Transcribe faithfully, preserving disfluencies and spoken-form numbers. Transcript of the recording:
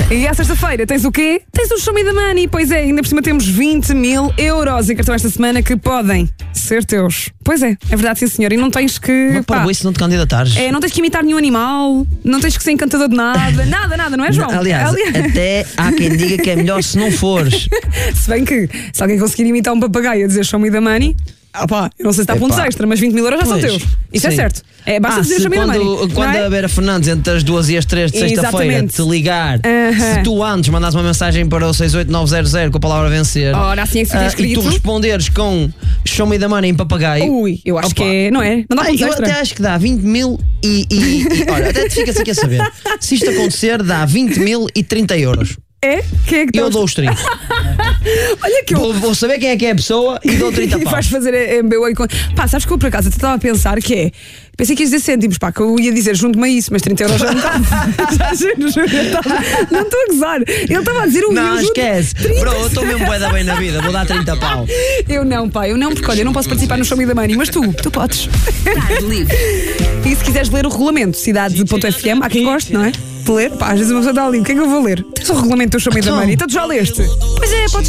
E à sexta-feira tens o quê? Tens o Show Me the Money. Pois é, ainda por cima temos vinte mil euros em cartão esta semana que podem ser teus. Pois é, é verdade, sim senhor. E não tens que. Mas para isso não te candidatares. É, não tens que imitar nenhum animal, não tens que ser encantador de nada, nada, nada, não é, João? Aliás, Aliás, até há quem diga que é melhor se não fores. se bem que se alguém conseguir imitar um papagaio a dizer Show Me the Money. Ah pá, eu não sei se dá pontos extra, mas vinte mil euros já pois, são teus. Isso sim. É certo. É, basta ah, dizer Show Me the quando, Money. Quando é? a Vera Fernandes, entre as duas e as três de sexta-feira, te ligar, uh-huh. se tu antes mandas uma mensagem para o seis oito nove zero zero com a palavra vencer, ora, assim é que uh, e tu responderes com Show Me the Money em papagaio. Ui, eu acho Opa. que é, não é? Não dá ah, eu extra. até acho que dá vinte mil e, e, e olha, até te fica-se aqui a saber. Se isto acontecer, dá vinte mil e trinta euros. É? Quem é que eu dou os trinta. Olha que eu... Vou, vou saber quem é que é a pessoa e dou trinta e paus. vais fazer M B A com... Pá, sabes que eu por acaso estava a pensar que é... Pensei que ia dizer cêntimos, pá, que eu ia dizer junto-me a isso, mas trinta euros já não estava. Não estou a gozar. Ele estava a dizer o Não, eu esquece. Bro, eu estou mesmo bué da bem na vida, vou dar trinta pau. Eu não, pá, eu não, porque olha, eu não posso participar no Show Me the Money, mas tu, tu podes. E se quiseres ler o regulamento, cidade ponto f m, há quem goste, não é? De ler, pá, às vezes uma pessoa está ali, o que é que eu vou ler? Tens o regulamento do Show Me the Money, então tu já leste? Pois é, podes